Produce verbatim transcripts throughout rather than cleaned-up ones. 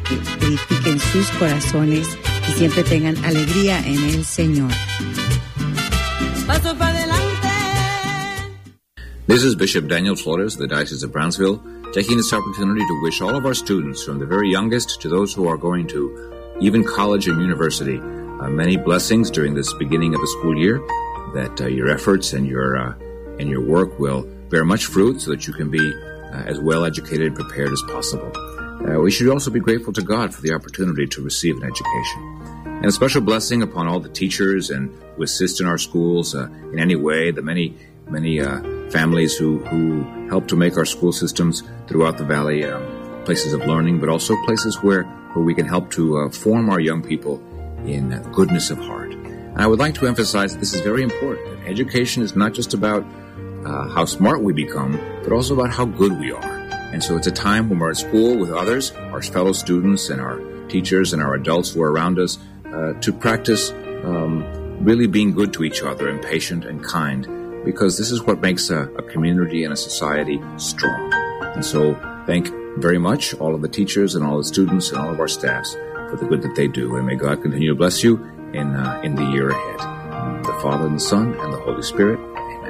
que edifiquen sus corazones y siempre tengan alegría en el Señor. Paso para adelante. This is Bishop Daniel Flores of the Diocese of Brownsville, taking this opportunity to wish all of our students, from the very youngest to those who are going to even college and university, uh, many blessings during this beginning of the school year, that uh, your efforts and your uh, and your work will bear much fruit so that you can be uh, as well educated and prepared as possible. Uh, we should also be grateful to God for the opportunity to receive an education. And a special blessing upon all the teachers and who assist in our schools uh, in any way, the many, many uh, families who, who help to make our school systems throughout the valley um, places of learning, but also places where, where we can help to uh, form our young people in uh, goodness of heart. And I would like to emphasize that this is very important. Education is not just about uh, how smart we become, but also about how good we are. And so it's a time when we're at school with others, our fellow students and our teachers and our adults who are around us, uh, to practice um, really being good to each other and patient and kind, because this is what makes a, a community and a society strong. And so thank very much all of the teachers and all the students and all of our staffs for the good that they do. And may God continue to bless you in uh, in the year ahead. In the Father and the Son and the Holy Spirit.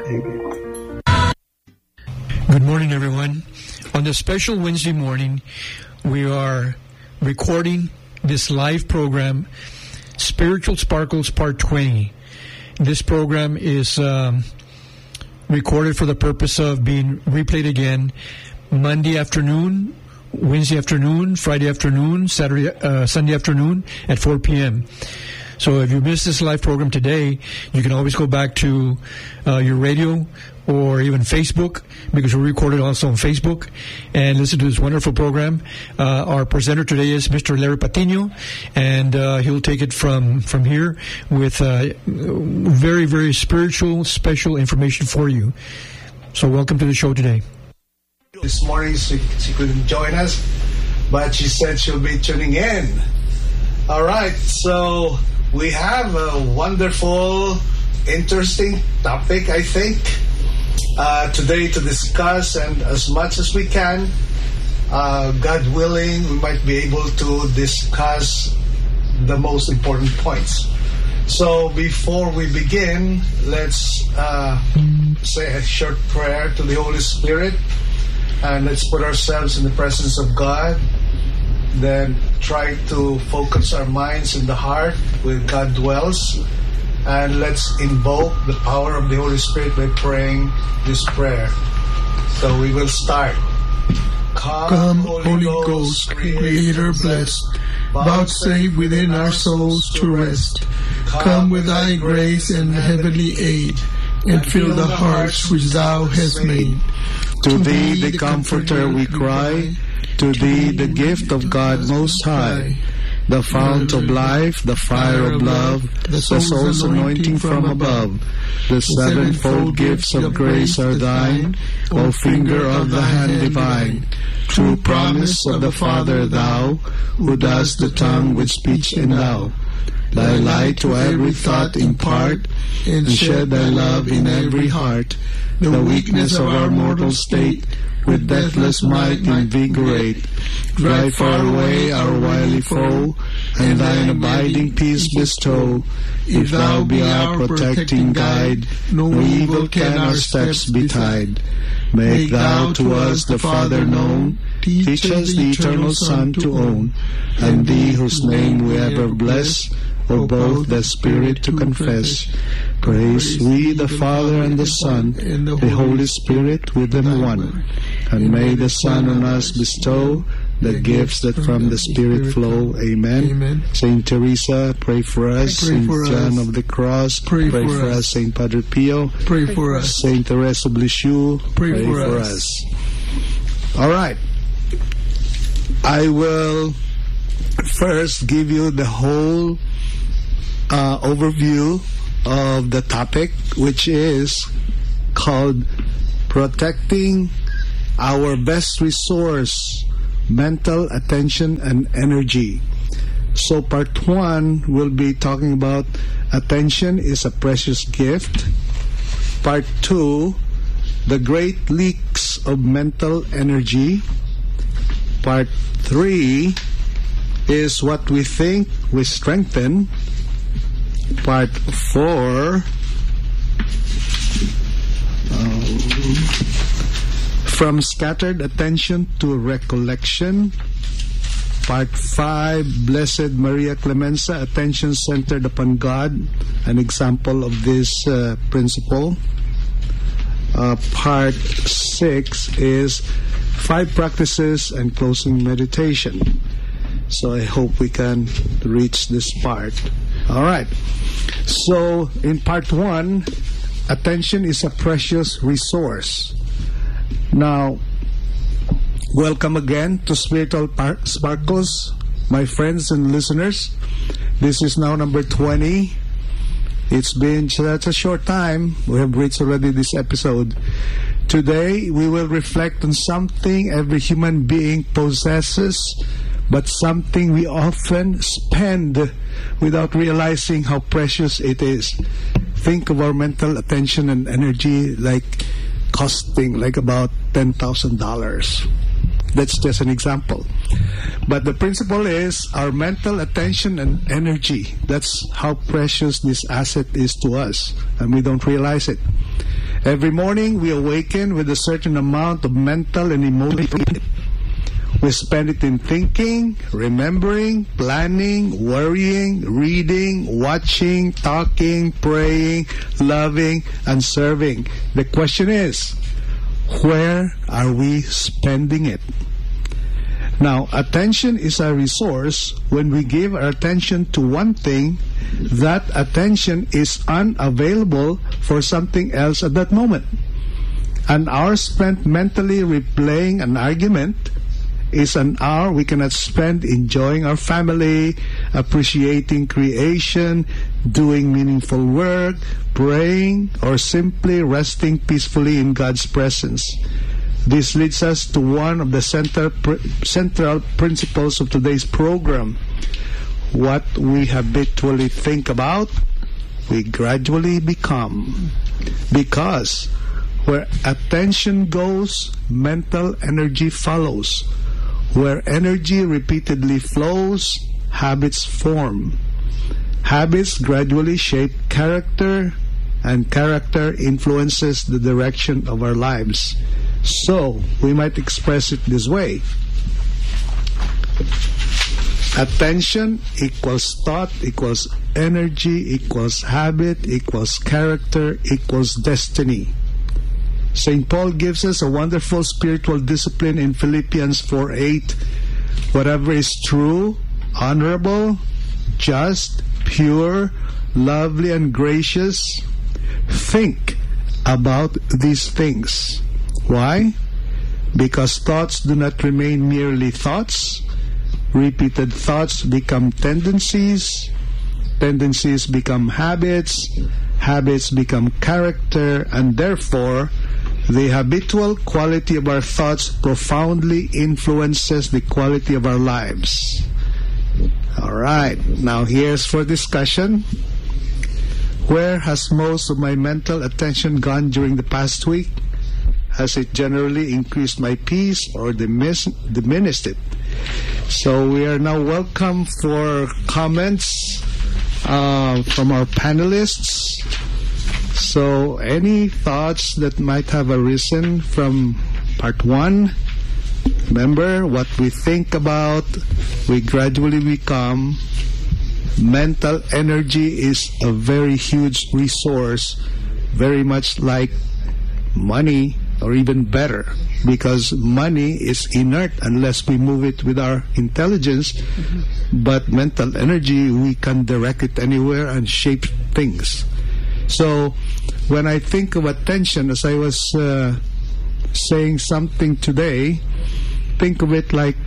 Amen. Amen. Good morning, everyone. On this special Wednesday morning, we are recording this live program, Spiritual Sparkles Part twenty. This program is um, recorded for the purpose of being replayed again Monday afternoon, Wednesday afternoon, Friday afternoon, Saturday, uh, Sunday afternoon at four p.m. So if you missed this live program today, you can always go back to uh, your radio or even Facebook, because we recorded also on Facebook, and listen to this wonderful program. Uh, our presenter today is Mister Larry Patino, and uh, he'll take it from, from here with uh, very, very spiritual, special information for you. So welcome to the show today. This morning she, she couldn't join us, but she said she'll be tuning in. All right, so we have a wonderful, interesting topic, I think, uh, today to discuss, and as much as we can, uh, God willing, we might be able to discuss the most important points. So before we begin, let's uh, say a short prayer to the Holy Spirit, and let's put ourselves in the presence of God. Then try to focus our minds in the heart where God dwells, and let's invoke the power of the Holy Spirit by praying this prayer. So we will start. Come, Come Holy Ghost, Creator blessed, vouchsafe within our souls to rest. Come with thy grace and heavenly aid, and fill the hearts which thou hast made. To thee, the Comforter, we cry. To thee, the gift of God Most High, the fount of life, the fire of love, the soul's anointing from above. The sevenfold gifts of grace are thine, O finger of the hand divine. True promise of the Father thou, who dost the tongue with speech endow. Thy light to every thought impart, and shed thy love in every heart. The weakness of our mortal state with deathless might invigorate. Drive far away our wily foe, and thine abiding peace bestow. If thou be our protecting guide, no evil can our steps betide. Make thou to us the Father known, teach us the eternal Son to own, and thee whose name we ever bless, O both the Spirit to confess. Praise we the Father and the Son, the Holy Spirit with them one. And may the Son on us bestow the gifts that from the Spirit flow. Amen. Amen. Saint Teresa, pray for us. Saint John of the Cross, pray, pray for us. Saint Padre Pio, pray for us. Saint Teresa of Lisieux, pray, pray for, for us. us. All right. I will first give you the whole uh, overview of the topic, which is called Protecting Our Best Resource, Mental Attention and Energy. So part one will be talking about attention is a precious gift. Part two, the great leaks of mental energy. Part three, is what we think we strengthen. Part four, um, from scattered attention to recollection. Part five, Blessed Maria Clemenza, attention centered upon God, an example of this uh, principle. Uh, part six is five practices and closing meditation. So I hope we can reach this part. All right. So in part one, attention is a precious resource. Now, welcome again to Spiritual Par- Sparkles, my friends and listeners. This is now number twenty. It's been such a short time. We have reached already this episode. Today, we will reflect on something every human being possesses, but something we often spend without realizing how precious it is. Think of our mental attention and energy like costing like about ten thousand dollars. That's just an example. But the principle is our mental attention and energy. That's how precious this asset is to us, and we don't realize it. Every morning we awaken with a certain amount of mental and emotional. We spend it in thinking, remembering, planning, worrying, reading, watching, talking, praying, loving, and serving. The question is, where are we spending it? Now, attention is a resource. When we give our attention to one thing, that attention is unavailable for something else at that moment. An hour spent mentally replaying an argument is an hour we cannot spend enjoying our family, appreciating creation, doing meaningful work, praying, or simply resting peacefully in God's presence. This leads us to one of the center, pr- central principles of today's program. What we habitually think about, we gradually become. Because where attention goes, mental energy follows. Where energy repeatedly flows, habits form. Habits gradually shape character, and character influences the direction of our lives. So, we might express it this way. Attention equals thought equals energy equals habit equals character equals destiny. Saint Paul gives us a wonderful spiritual discipline in Philippians four eight. Whatever is true, honorable, just, pure, lovely, and gracious, think about these things. Why? Because thoughts do not remain merely thoughts. Repeated thoughts become tendencies. Tendencies become habits. Habits become character, and therefore, the habitual quality of our thoughts profoundly influences the quality of our lives. All right, now here's for discussion. Where has most of my mental attention gone during the past week? Has it generally increased my peace or dimis- diminished it? So we are now welcome for comments uh, from our panelists. So any thoughts that might have arisen from part one? Remember, what we think about, we gradually become. Mental energy is a very huge resource, very much like money, or even better, because money is inert unless we move it with our intelligence. Mm-hmm. But mental energy, we can direct it anywhere and shape things. So when I think of attention, as I was uh, saying something today, think of it like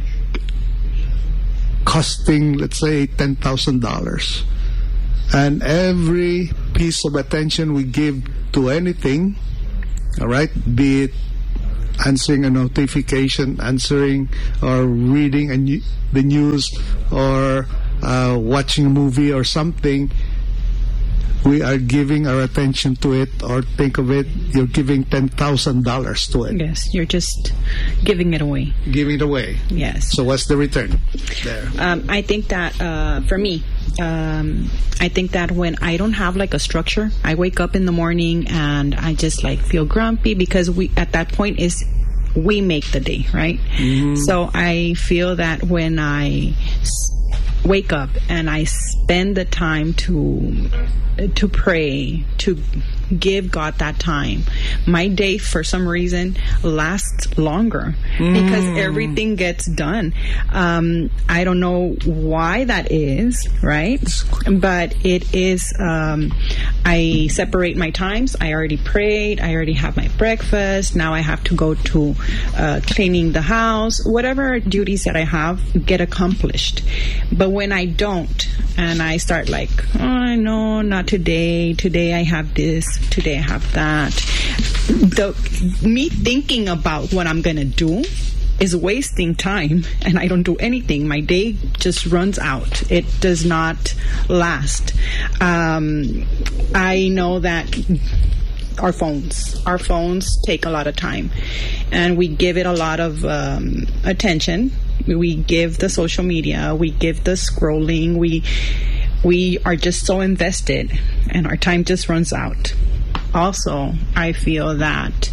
costing, let's say, ten thousand dollars. And every piece of attention we give to anything, all right, be it answering a notification, answering or reading a new, the news, or uh, watching a movie or something, we are giving our attention to it, or think of it, you're giving ten thousand dollars to it. Yes, you're just giving it away. Giving it away. Yes. So what's the return there? Um, I think that uh, for me, um, I think that when I don't have like a structure, I wake up in the morning and I just like feel grumpy, because we at that point is we make the day, right? Mm-hmm. So I feel that when I s- wake up and I spend the time to to pray, to give God that time, my day for some reason lasts longer mm. because everything gets done. Um, I don't know why that is, right? But it is, um, I separate my times. I already prayed. I already have my breakfast. Now I have to go to uh, cleaning the house. Whatever duties that I have get accomplished. But when I don't, and I start like, oh, no, not today. Today I have this. Today I have that. The me thinking about what I'm going to do is wasting time, and I don't do anything. My day just runs out. It does not last. Um, I know that our phones, our phones take a lot of time, and we give it a lot of um, attention. We give the social media, we give the scrolling, we we are just so invested, and our time just runs out. Also, I feel that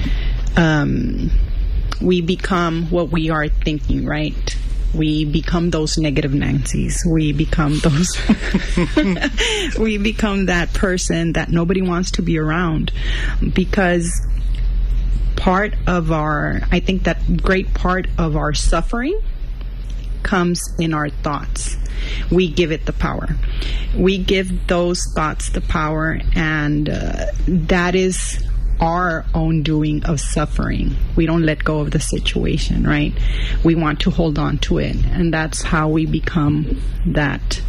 um, we become what we are thinking, right? We become those negative Nancys. We become those, we become that person that nobody wants to be around, because part of our, I think that great part of our suffering comes in our thoughts. We give it the power. We give those thoughts the power, and uh, that is our own doing of suffering. We don't let go of the situation, right? We want to hold on to it, and that's how we become that.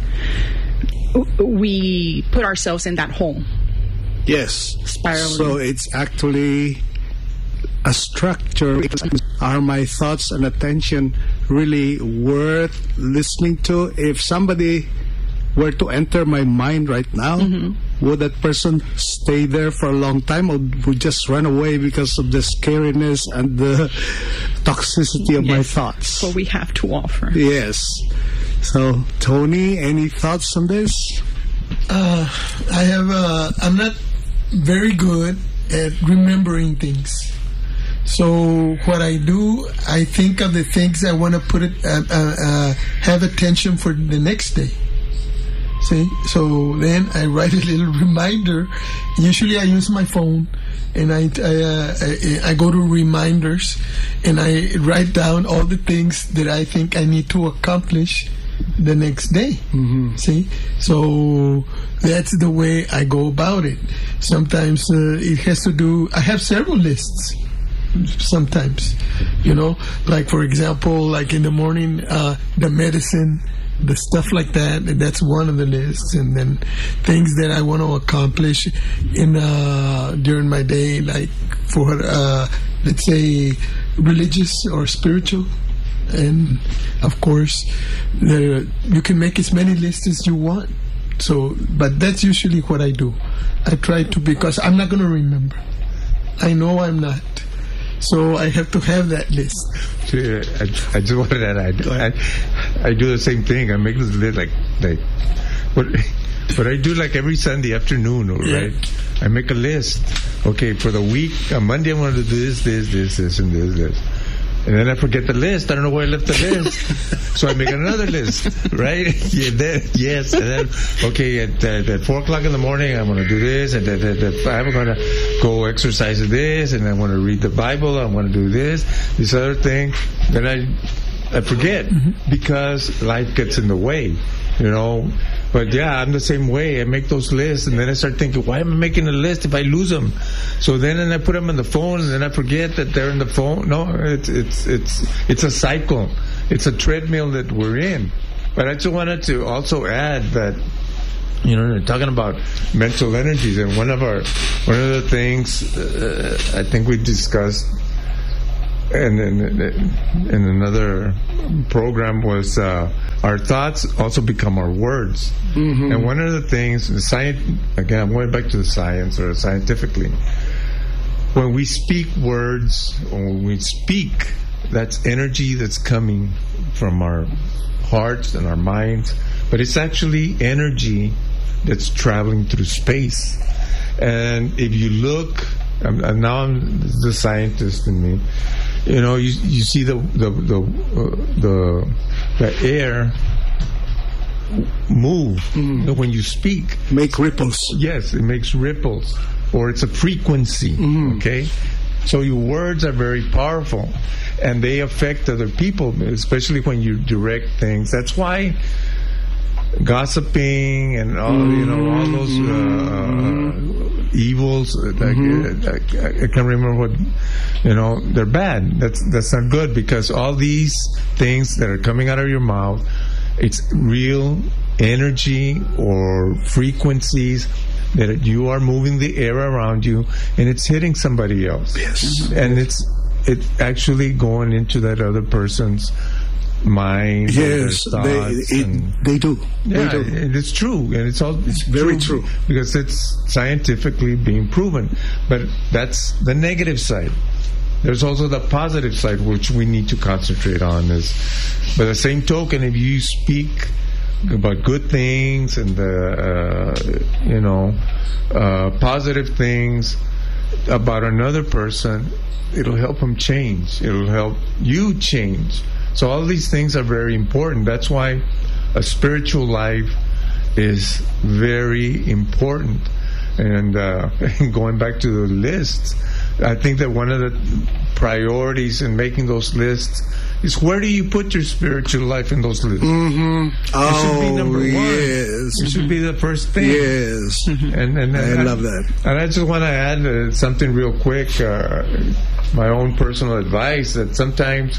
We put ourselves in that hole. Yes. Spiraling. So it's actually a structure. Are my thoughts and attention really worth listening to? If somebody were to enter my mind right now, mm-hmm. would that person stay there for a long time, or would just run away because of the scariness and the toxicity of yes. my thoughts? What we have to offer. Yes. So, Tony, any thoughts on this? Uh, I have. Uh, I'm not very good at remembering things. So what I do, I think of the things I want to put it, uh, uh, uh, have attention for the next day. See, so then I write a little reminder. Usually I use my phone, and I I, uh, I I go to reminders, and I write down all the things that I think I need to accomplish the next day. Mm-hmm. See, so that's the way I go about it. Sometimes uh, it has to do. I have several lists. Sometimes, you know, like for example, like in the morning, uh, the medicine, the stuff like that, and that's one of the lists. And then things that I want to accomplish in uh, during my day, like for uh, let's say religious or spiritual. And of course, there, you can make as many lists as you want. So, but that's usually what I do. I try to, because I'm not going to remember. I know I'm not. So I have to have that list. I, I just wanted that. I, I, I do the same thing. I make this list like like what what I do like every Sunday afternoon, right? Yeah. I make a list. Okay, for the week, on Monday I want to do this, this, this, this, and this, this. And then I forget the list. I don't know where I left the list. So I make another list, right? Yeah, then, yes. And then, okay, at, at, at four o'clock in the morning, I'm going to do this. And at, at, at five, I'm going to go exercise this. And I want to read the Bible. I want to do this, this other thing. Then I, I forget mm-hmm. because life gets in the way, you know. But yeah, I'm the same way. I make those lists, and then I start thinking, why am I making a list if I lose them? So then, and I put them in the phone, and then I forget that they're in the phone. No, it's it's it's it's a cycle. It's a treadmill that we're in. But I just wanted to also add that, you know, they're talking about mental energies, and one of our one of the things uh, I think we discussed, and in, in another program was uh, our thoughts also become our words. Mm-hmm. And one of the things, the science, again, I'm going back to the science or scientifically, when we speak words, or when we speak, that's energy that's coming from our hearts and our minds, but it's actually energy that's traveling through space. And if you look, and um, now I'm the scientist in me, you know, you you see the the the uh, the, the air move Mm-hmm. when you speak. Make ripples. Yes, it makes ripples, or it's a frequency. Mm-hmm. Okay, so your words are very powerful, and they affect other people, especially when you direct things. That's why gossiping and all you know all those uh, evils. Like, Mm-hmm. I, I can't remember what you know. They're bad. That's that's not good, because all these things that are coming out of your mouth, it's real energy or frequencies that you are moving the air around you, and it's hitting somebody else. Yes, and it's it's actually going into that other person's mind. Yes, and their they thoughts it, and, they do. yeah, They do. and it's true, and it's all it's very true. because it's scientifically being proven. But that's the negative side. There's also the positive side, which we need to concentrate on. Is, by the same token, if you speak about good things and the uh, you know uh, positive things about another person, it'll help them change. It'll help you change. So all these things are very important. That's why a spiritual life is very important. And uh, going back to the lists, I think that one of the priorities in making those lists is, where do you put your spiritual life in those lists? Mm-hmm. It should be Oh, number one. yes. It should be the first thing. Yes. And, and, and I love that. And I just want to add uh, something real quick. Uh, my own personal advice, that sometimes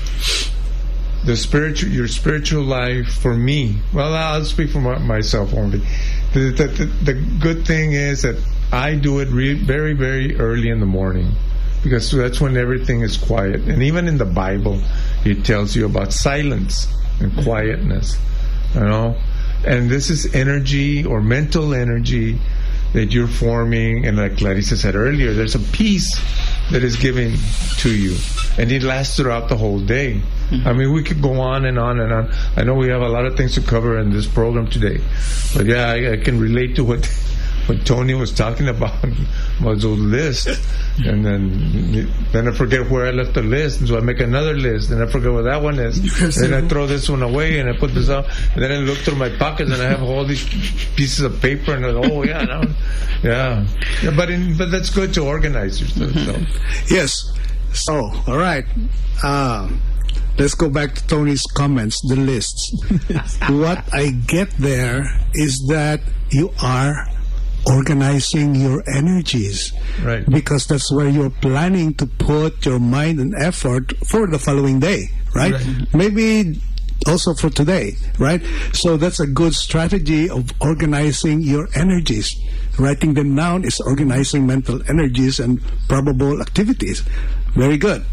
the spiritual, your spiritual life, for me, well, I'll speak for my, myself only. The, the, the, the good thing is that I do it re- very, very early in the morning, because that's when everything is quiet. And even in the Bible, it tells you about silence and quietness, you know. And this is energy or mental energy that you're forming. And like Clarissa said earlier, there's a peace that is given to you, and it lasts throughout the whole day. Mm-hmm. I mean, we could go on and on and on. I know we have a lot of things to cover in this program today, but yeah, I, I can relate to what what Tony was talking about, was those lists. And then then I forget where I left the list, and so I make another list, and I forget where that one is. And then I throw this one away, and I put this up, and then I look through my pockets, and I have all these pieces of paper, and I go, oh yeah, now, yeah, yeah. But in, but that's good to organize yourself. So. Yes. So, all right. Uh, let's go back to Tony's comments, the lists. What I get there is that you are organizing your energies, right? Because that's where you're planning to put your mind and effort for the following day, right? right. Maybe also for today, right? So that's a good strategy of organizing your energies. Writing them down is organizing mental energies and probable activities. Very good.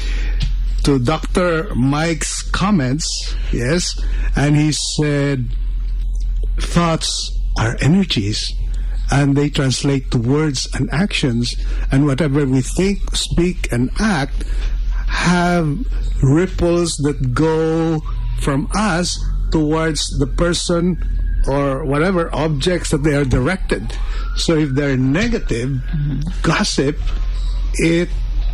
To Doctor Mike's comments, yes, and he said thoughts are energies, and they translate to words and actions, and whatever we think, speak, and act have ripples that go from us towards the person or whatever objects that they are directed. So if they're negative, mm-hmm. gossip, it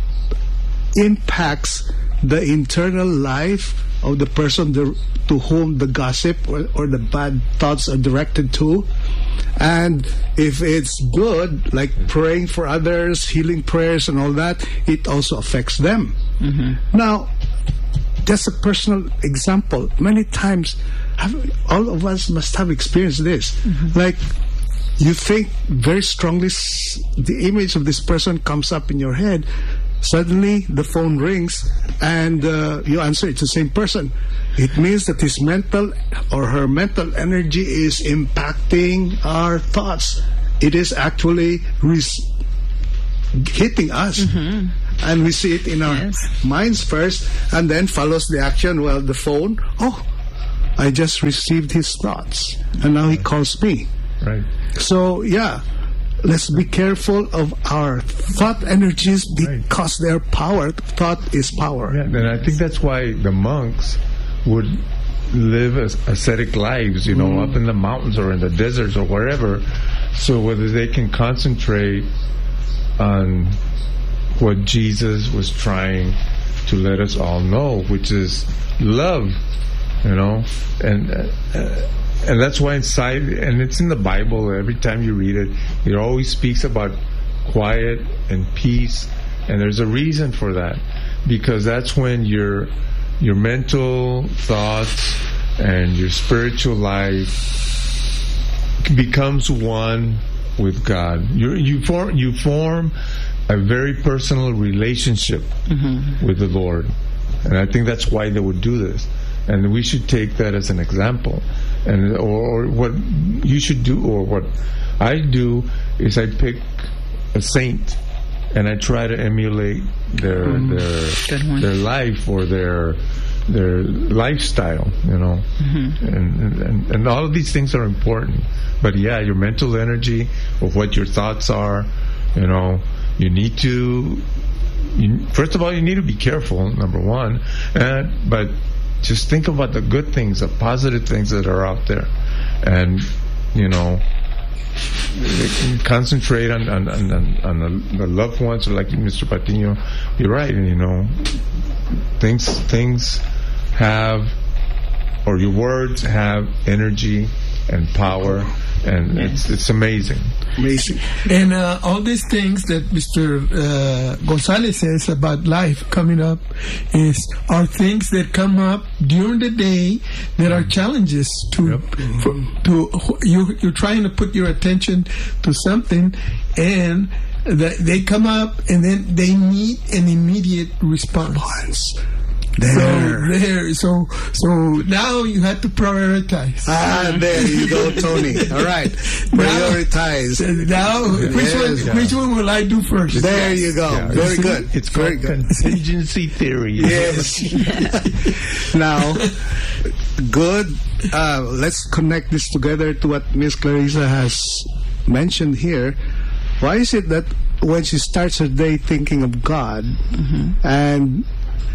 impacts the internal life of the person the, to whom the gossip or, or the bad thoughts are directed to. And if it's good, like praying for others, healing prayers and all that, it also affects them. Mm-hmm. Now, just a personal example. Many times, have, all of us must have experienced this. Mm-hmm. Like, you think very strongly, the image of this person comes up in your head. Suddenly, the phone rings, and uh, you answer. It's the same person. It means that his mental or her mental energy is impacting our thoughts. It is actually res- hitting us. Mm-hmm. And we see it in our yes. minds first, and then follows the action. Well, the phone, oh, I just received his thoughts, and now he calls me. Right. So, yeah, let's be careful of our thought energies because right. they're power. Thought is power. Yeah, and I think that's why the monks would live as ascetic lives, you know, mm. up in the mountains or in the deserts or wherever, so whether they can concentrate on what Jesus was trying to let us all know, which is love, you know, and uh, and that's why inside, and it's in the Bible, every time you read it, it always speaks about quiet and peace, and there's a reason for that, because that's when your your mental thoughts and your spiritual life becomes one with God. You you form you form a very personal relationship mm-hmm. with the Lord, and I think that's why they would do this, and we should take that as an example. And or, or what you should do, or what I do, is I pick a saint and I try to emulate their mm. their their life or their their lifestyle, you know. Mm-hmm. and, and and all of these things are important. But yeah, your mental energy, of what your thoughts are, you know, you need to. You, first of all, you need to be careful. Number one, and but. Just think about the good things, the positive things that are out there, and you know, concentrate on on, on, on the, the loved ones, like Mister Patino. You're right, and you know, things things have, or your words have energy and power, and yeah. it's it's amazing. Amazing. And uh, all these things that Mister Uh, Gonzalez says about life coming up is are things that come up during the day that are challenges to yep. for, to you. You're trying to put your attention to something, and the, they come up, and then they need an immediate response. There. So there, so so now you have to prioritize. Ah, there you go, Tony. All right, prioritize. Now, now yes, which one? Yeah. Which one will I do first? There you go. Yeah, very good. It's very good. Contingency theory. Yes. Now, good. Uh, let's connect this together to what Miss Clarissa has mentioned here. Why is it that when she starts her day thinking of God mm-hmm. and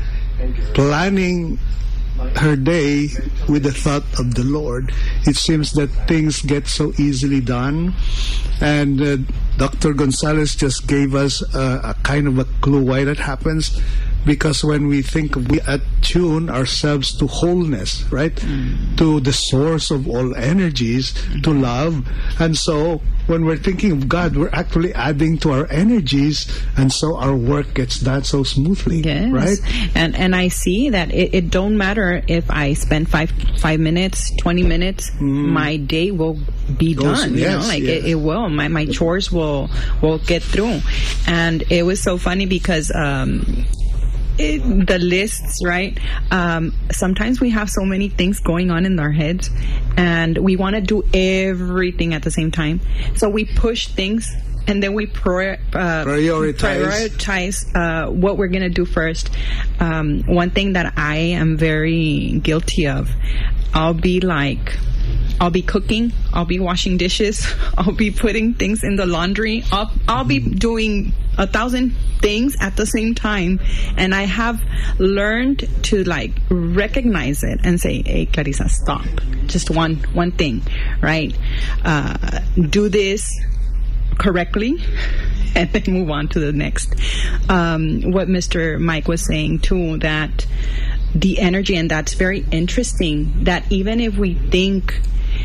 planning her day with the thought of the Lord, it seems that things get so easily done? And uh, Doctor Gonzalez just gave us a, a kind of a clue why that happens. Because when we think, we attune ourselves to wholeness, right? Mm. To the source of all energies, mm. to love. And so when we're thinking of God, we're actually adding to our energies, and so our work gets done so smoothly, yes. right? And and I see that it, it don't matter if I spend five five minutes, twenty minutes, mm. my day will be Goes, done. You yes, know, like yes. it, it will. My my chores will will get through. And it was so funny because um It, the lists, right? Um, sometimes we have so many things going on in our heads, and we want to do everything at the same time. So we push things, and then we prior, uh, prioritize, prioritize uh, what we're going to do first. Um, one thing that I am very guilty of, I'll be like, I'll be cooking, I'll be washing dishes, I'll be putting things in the laundry, I'll, I'll be doing a thousand things at the same time, and I have learned to like recognize it and say, hey, Clarissa, stop. Just one one thing, right? Uh, do this correctly, and then move on to the next. Um, what Mister Mike was saying too, that the energy, and that's very interesting, that even if we think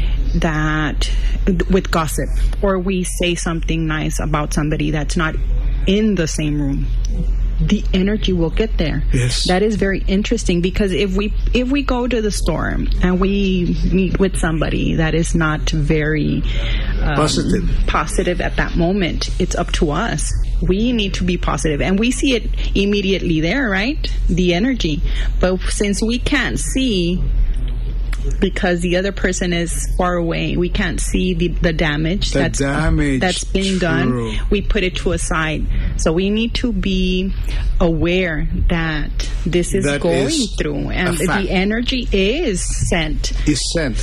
that with gossip, or we say something nice about somebody that's not in the same room, the energy will get there. Yes. That is very interesting, because if we if we go to the store and we meet with somebody that is not very um, positive positive at that moment, it's up to us. We need to be positive, and we see it immediately there, right? The energy. But since we can't see, because the other person is far away, we can't see the, the damage, the that's damage that's being done. True. We put it to a side. So we need to be aware that this is That going is through, and a fact. the energy is sent. Is sent.